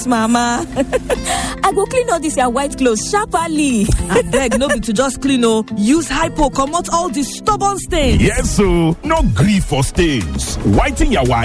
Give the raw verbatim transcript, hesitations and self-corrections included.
mama. I go clean all this your white clothes sharply. Abeg, no be to just clean o. Use Hypo comot all the stubborn stains. Yes o, no gree for stains. Whiten your white